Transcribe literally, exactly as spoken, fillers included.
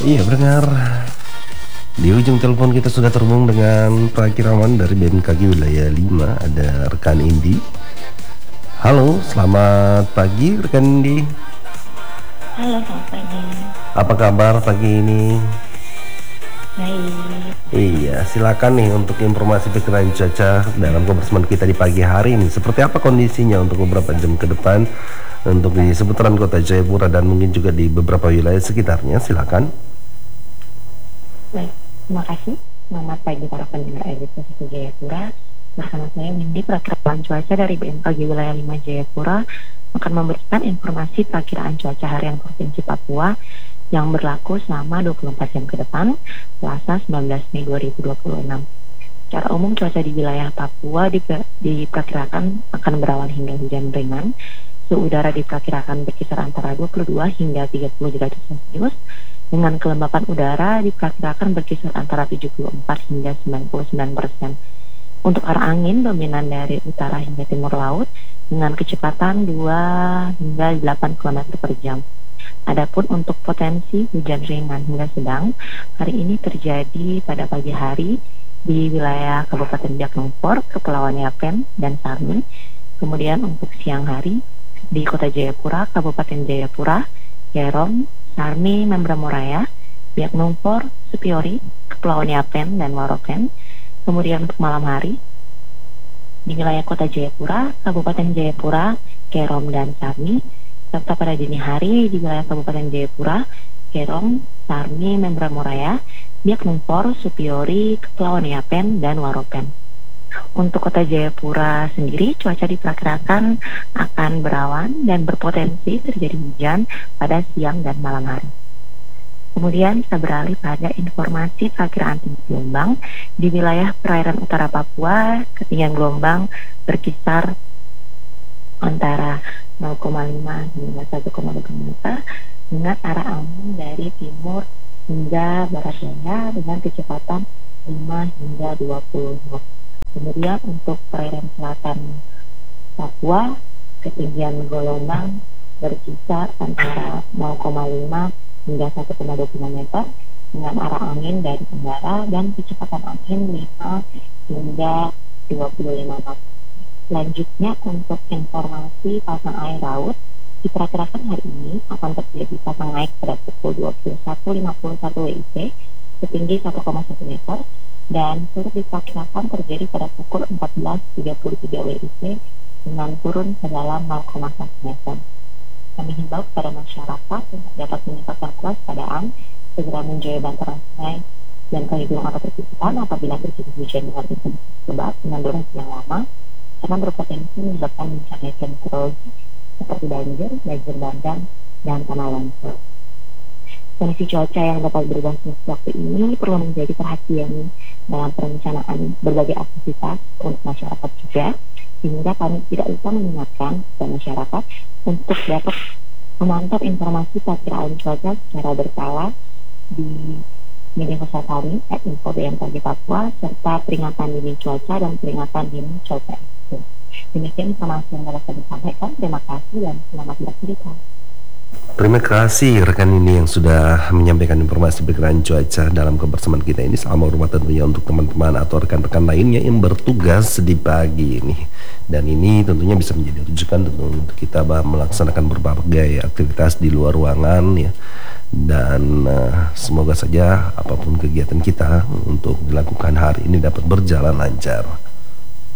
Iya benar. Di ujung telepon kita sudah terhubung dengan Prakirawan dari B M K G Wilayah lima. Ada rekan Indi. Halo, selamat pagi rekan Indi. Halo, selamat pagi. Apa kabar pagi ini? Baik. Iya, silakan nih untuk informasi perkiraan cuaca dalam kebersamaan kita di pagi hari ini. Seperti apa kondisinya untuk beberapa jam ke depan untuk di seputaran kota Jayapura dan mungkin juga di beberapa wilayah sekitarnya? Silakan. Baik, terima kasih. Selamat pagi para pendengar R D P satu Jayapura. Bersama saya Windy, perakiraan cuaca dari B M K G Wilayah lima Jayapura akan memberikan informasi perakiraan cuaca harian Provinsi Papua yang berlaku selama dua puluh empat jam ke depan, Selasa sembilan belas Mei dua ribu dua puluh enam. Secara umum cuaca di wilayah Papua diper- diperkirakan akan berawan hingga hujan ringan. Suhu udara diperkirakan berkisar antara dua puluh dua hingga tiga puluh derajat Celcius. Dengan kelembapan udara diperkirakan berkisar antara tujuh puluh empat hingga sembilan puluh sembilan persen. Untuk arah angin dominan dari utara hingga timur laut dengan kecepatan dua hingga delapan kilometer per jam. Adapun untuk potensi hujan ringan hingga sedang, hari ini terjadi pada pagi hari di wilayah Kabupaten Biak Numfor, Kepulauan Yapen, dan Sarmi. Kemudian untuk siang hari di Kota Jayapura, Kabupaten Jayapura, Kerom, Sarmi, Membramoraya, Biak Numfor, Supiori, Kepulauan Yapen, dan Waropen. Kemudian untuk malam hari di wilayah Kota Jayapura, Kabupaten Jayapura, Kerom, dan Sarmi, serta pada dini hari di wilayah Kabupaten Jayapura, Kerom, Sarmi, Membramoraya, Biak Numfor, Supiori, Kepulauan Yapen, dan Waropen. Untuk Kota Jayapura sendiri, cuaca diperkirakan akan berawan dan berpotensi terjadi hujan pada siang dan malam hari. Kemudian kita beralih pada informasi perakiraan tinggi gelombang. Di wilayah perairan utara Papua, ketinggian gelombang berkisar antara nol koma lima hingga satu koma dua meter dengan arah angin dari timur hingga barat daya dengan kecepatan lima hingga dua puluh knot. Kemudian untuk perairan selatan Papua, ketinggian gelombang berkisar antara nol koma lima hingga satu koma dua meter dengan arah angin dari tenggara dan kecepatan angin lima hingga dua puluh lima knot. Selanjutnya untuk informasi pasang air laut, diperkirakan hari ini akan terjadi pasang naik pada pukul dua puluh satu lima puluh satu W I T setinggi satu koma satu meter dan surut diperkirakan terjadi pada pukul empat belas tiga puluh tiga W I T dengan turun sedalam nol koma satu meter. Kami himbau kepada masyarakat untuk dapat meningkatkan kewaspadaan, segera menjauhi bantaran sungai dan kali gunung atau perbukitan apabila terjadi hujan dengan intensitas lebat dengan durasi yang lama, karena berpotensi menyebabkan bencana hidrometeorologi seperti banjir, banjir bandang, dan tanah longsor. Kondisi cuaca yang dapat berubah sewaktu ini perlu menjadi perhatian dalam perencanaan berbagai aktivitas untuk masyarakat juga, sehingga kami tidak lupa mengingatkan kepada masyarakat untuk dapat memantau informasi perkiraan cuaca secara berkala di media sosial kami at info B M K G Papua serta peringatan dini cuaca dan peringatan dini cuaca ekstrem. Demikian informasi yang dapat kami sampaikan. Terima kasih dan selamat beraktivitas. Terima kasih rekan ini yang sudah menyampaikan informasi perkiraan cuaca dalam kebersamaan kita ini. Salam hormat tentunya untuk teman-teman atau rekan-rekan lainnya yang bertugas di pagi ini. Dan ini tentunya bisa menjadi rujukan untuk kita melaksanakan berbagai aktivitas di luar ruangan ya. Dan uh, semoga saja apapun kegiatan kita untuk dilakukan hari ini dapat berjalan lancar.